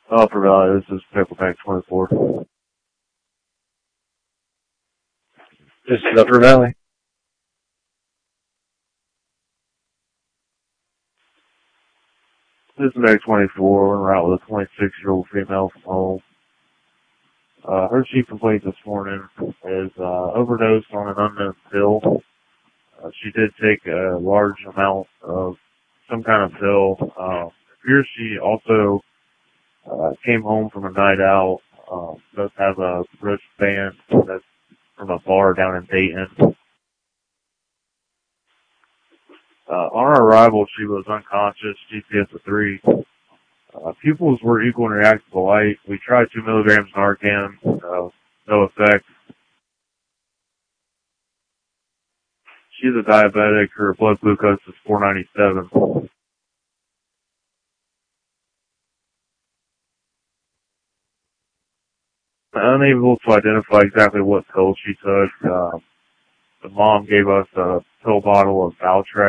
Upper Valley, this is Pickleback 24. This is Upper Valley. This is Meg 24. We're out with a 26-year-old female from home. Her chief complaint this morning is overdosed on an unknown pill. She did take a large amount of some kind of pill. It appears she also came home from a night out. Does have a wristband that's from a bar down in Dayton. On her arrival, she was unconscious, GPS of 3. Pupils were equal and reactive to light. We tried 2 milligrams Narcan, no effect. She's a diabetic. Her blood glucose is 497. Unable to identify exactly what pill she took. The mom gave us a pill bottle of Valtrex.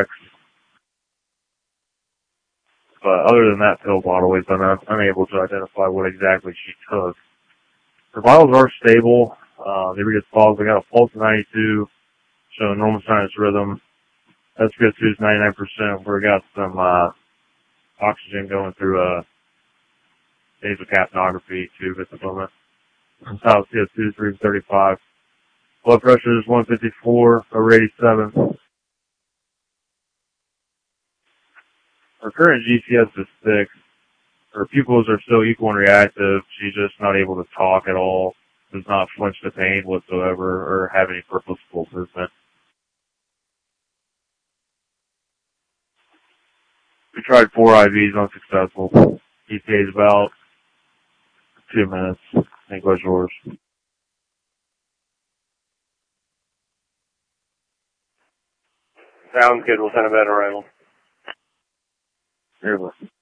But other than that pill bottle, we've been unable to identify what exactly she took. Her vitals are stable. They read as follows. We got a pulse of 92, showing normal sinus rhythm. SpO2 is 99%. We got some oxygen going through a nasal capnography tube at the moment. Total CO2 is 335. Blood pressure is 154 over 87. Her current GPS is 6. Her pupils are still equal and reactive. She's just not able to talk at all. Does not flinch to pain whatsoever or have any purposeful movement. We tried 4 IVs, unsuccessful. ETA is about 2 minutes. I think was yours. Sounds good. We'll send a bed arrival. Here,